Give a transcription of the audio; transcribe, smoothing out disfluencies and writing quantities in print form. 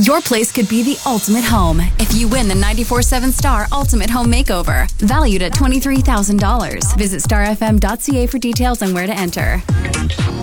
Your place could be the ultimate home if you win the 94.7 Star Ultimate Home Makeover, valued at $23,000. Visit starfm.ca for details on where to enter.